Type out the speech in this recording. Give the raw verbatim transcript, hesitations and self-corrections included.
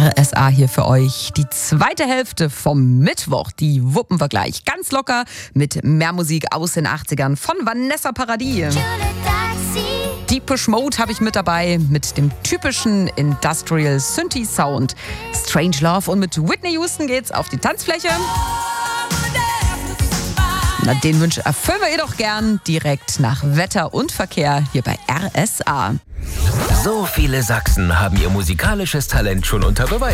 R S A hier für euch. Die zweite Hälfte vom Mittwoch, die wuppen wir gleich ganz locker mit mehr Musik aus den achtzigern von Vanessa Paradis. Depeche Mode habe ich mit dabei mit dem typischen Industrial Synthi Sound. Strange Love und mit Whitney Houston geht's auf die Tanzfläche. Na, den Wunsch erfüllen wir ihr doch gern direkt nach Wetter und Verkehr hier bei R S A. So viele Sachsen haben ihr musikalisches Talent schon unter Beweis